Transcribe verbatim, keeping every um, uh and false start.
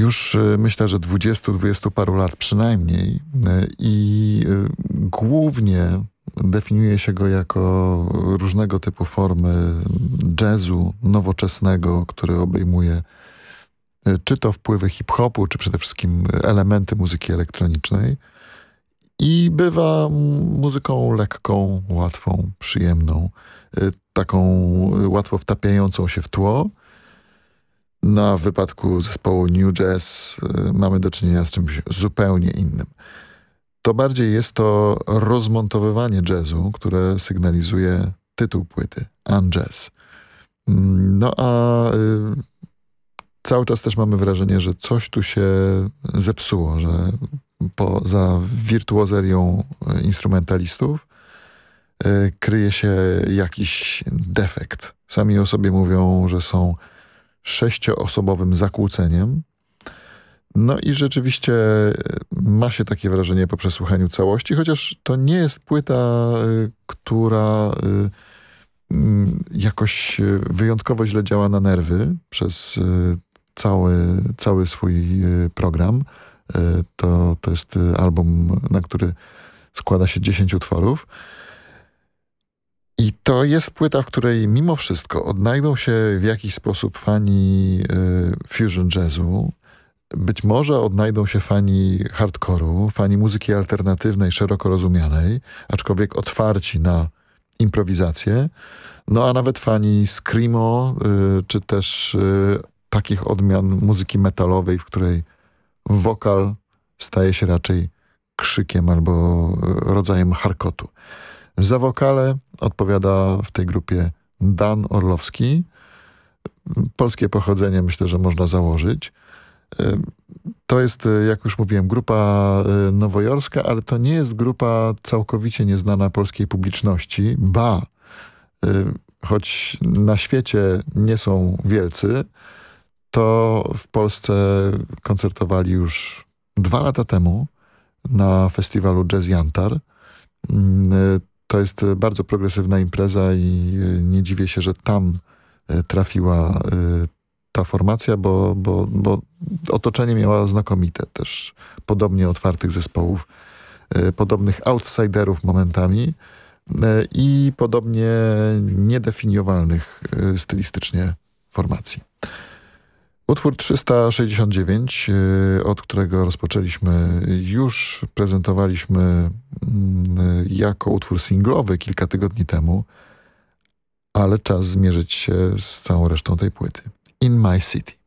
już myślę, że dwudziestu, dwudziestu paru lat przynajmniej i głównie definiuje się go jako różnego typu formy jazzu nowoczesnego, który obejmuje czy to wpływy hip-hopu, czy przede wszystkim elementy muzyki elektronicznej i bywa muzyką lekką, łatwą, przyjemną, taką łatwo wtapiającą się w tło. No, w wypadku zespołu New Jazz mamy do czynienia z czymś zupełnie innym. To bardziej jest to rozmontowywanie jazzu, które sygnalizuje tytuł płyty, Unjazz. No a y, cały czas też mamy wrażenie, że coś tu się zepsuło, że poza wirtuozerią instrumentalistów y, kryje się jakiś defekt. Sami o sobie mówią, że są sześcioosobowym zakłóceniem. No i rzeczywiście ma się takie wrażenie po przesłuchaniu całości, chociaż to nie jest płyta, która jakoś wyjątkowo źle działa na nerwy przez cały, cały swój program. To, to jest album, na który składa się dziesięć utworów. I to jest płyta, w której mimo wszystko odnajdą się w jakiś sposób fani fusion jazzu. Być może odnajdą się fani hardkoru, fani muzyki alternatywnej, szeroko rozumianej, aczkolwiek otwarci na improwizację. No a nawet fani screamo, y, czy też y, takich odmian muzyki metalowej, w której wokal staje się raczej krzykiem albo rodzajem harkotu. Za wokale odpowiada w tej grupie Dan Orlowski. Polskie pochodzenie myślę, że można założyć. To jest, jak już mówiłem, grupa nowojorska, ale to nie jest grupa całkowicie nieznana polskiej publiczności. Ba, choć na świecie nie są wielcy, to w Polsce koncertowali już dwa lata temu na festiwalu Jazz Jantar. To jest bardzo progresywna impreza i nie dziwię się, że tam trafiła ta formacja, bo, bo, bo otoczenie miała znakomite. Też podobnie otwartych zespołów, podobnych outsiderów momentami i podobnie niedefiniowalnych stylistycznie formacji. Utwór trzysta sześćdziesiąt dziewięć, od którego rozpoczęliśmy, już prezentowaliśmy jako utwór singlowy kilka tygodni temu, ale czas zmierzyć się z całą resztą tej płyty. In My City.